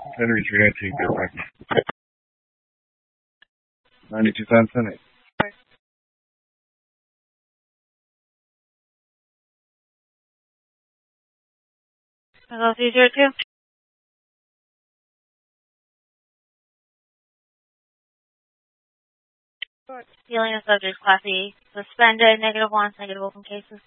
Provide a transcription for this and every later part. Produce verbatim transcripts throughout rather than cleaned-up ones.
Henry three nineteen, go back. ninety-two times ten eight. Hello, three zero two. Dealing with subjects class E. Suspended, negative ones, negative open cases.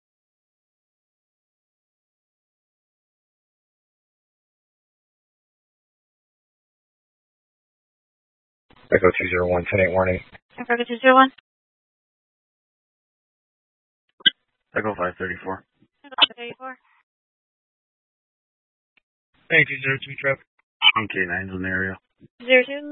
Echo two zero one, ten eight warning. Echo two zero one. Echo five thirty-four. Echo thirty-four. ninety-two zero two, traffic. one K nine's in the area. Zero two.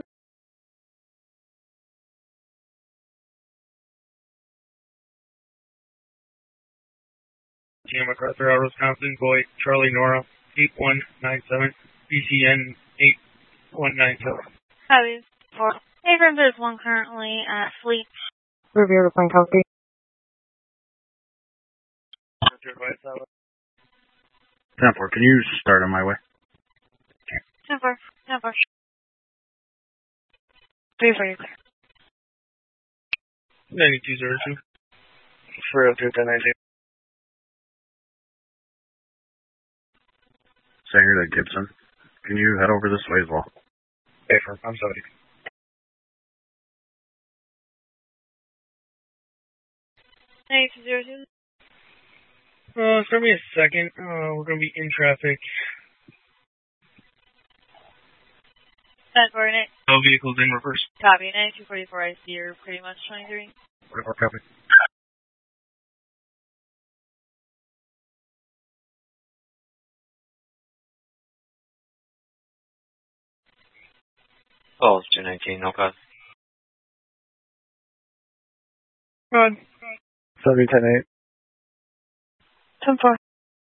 Team MacArthur, out Wisconsin, boy, Charlie Nora, eight one nine seven, B C N eight one nine seven. Copy. Four. Abrams, there's one currently at Fleet. Review the plane copy. ten four, can you start on my way? ten four. ten four. three four, you're clear. ninety-two zero two. three oh two, ten nineteen. Sanger to Gibson. Can you head over this way as well? Okay, for I'm seventy. ninety-two zero two. Uh, give me a second. Uh, we're gonna be in traffic. ten coordinate. No vehicles in reverse. Copy. ninety-two forty-four, I see you're pretty much twenty-three. forty-four, copy. Oh, it's two nineteen, no cause. Run. seventy, ten eight. ten four.